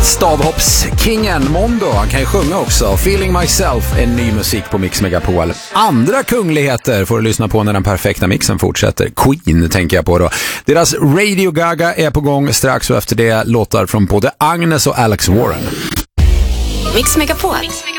Stavhoppskingen Mondo, han kan ju sjunga också. Feeling Myself, en ny musik på Mix Megapol. Andra kungligheter får du lyssna på när den perfekta mixen fortsätter. Queen tänker jag på då. Deras Radio Gaga är på gång strax, och efter det låtar från både Agnes och Alex Warren. Mix Megapol.